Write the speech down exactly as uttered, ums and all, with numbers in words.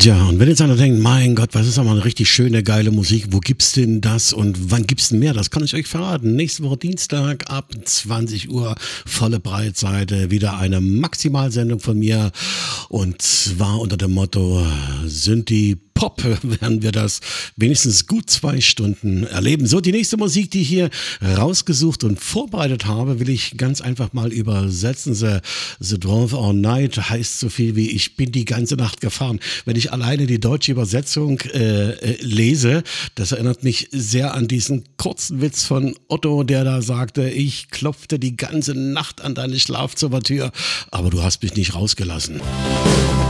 Ja, und wenn jetzt einer denkt, mein Gott, was ist aber eine richtig schöne, geile Musik, wo gibt's denn das und wann gibt's denn mehr? Das kann ich euch verraten. Nächste Woche Dienstag ab zwanzig Uhr, volle Breitseite, wieder eine Maximalsendung von mir und zwar unter dem Motto Synthie Pop werden wir das wenigstens gut zwei Stunden erleben. So, die nächste Musik, die ich hier rausgesucht und vorbereitet habe, will ich ganz einfach mal übersetzen. The, The Drove All Night heißt so viel wie ich bin die ganze Nacht gefahren. Wenn ich alleine die deutsche Übersetzung äh, äh, lese, das erinnert mich sehr an diesen kurzen Witz von Otto, der da sagte, ich klopfte die ganze Nacht an deine Schlafzimmertür, aber du hast mich nicht rausgelassen.